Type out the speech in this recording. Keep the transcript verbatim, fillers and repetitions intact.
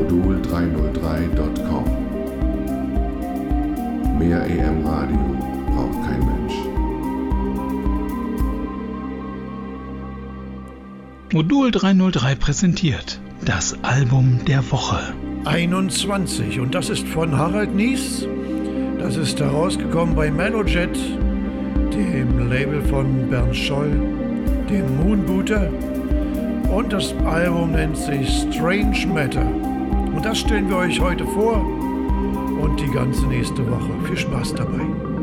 modul dreihundertdrei Punkt com. Mehr A M Radio braucht kein Mensch. Modul dreihundertdrei präsentiert das Album der Woche. einundzwanzig, und das ist von Harald Nies. Das ist herausgekommen bei Melojet, dem Label von Bernd Scholl, dem Moonbooter. Und das Album nennt sich Strange Matter. Und das stellen wir euch heute vor und die ganze nächste Woche. Viel Spaß dabei.